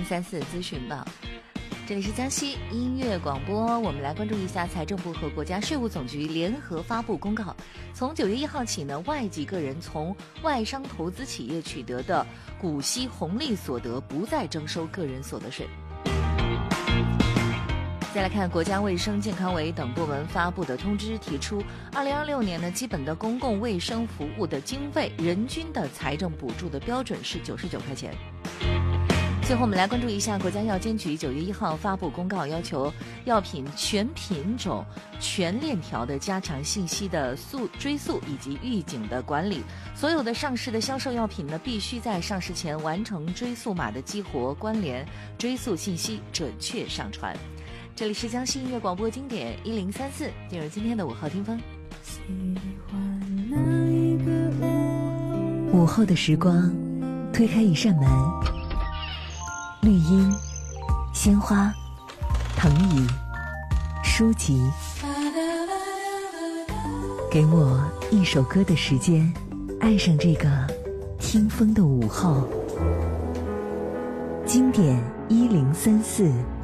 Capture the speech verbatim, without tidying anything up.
三四资讯报，这里是江西音乐广播。我们来关注一下财政部和国家税务总局联合发布公告，从九月一号起呢，外籍个人从外商投资企业取得的股息红利所得不再征收个人所得税。再来看国家卫生健康委等部门发布的通知，提出二零二六年呢，基本的公共卫生服务的经费人均的财政补助的标准是九十九块钱。最后我们来关注一下国家药监局九月一号发布公告，要求药品全品种全链条的加强信息的溯追溯以及预警的管理，所有的上市的销售药品呢，必须在上市前完成追溯码的激活关联，追溯信息准确上传。这里是江西音乐广播经典一零三四，进入今天的午后听风。 午后的时光，推开一扇门，绿荫、鲜花、藤椅、书籍，给我一首歌的时间，爱上这个听风的午后。经典一零三四。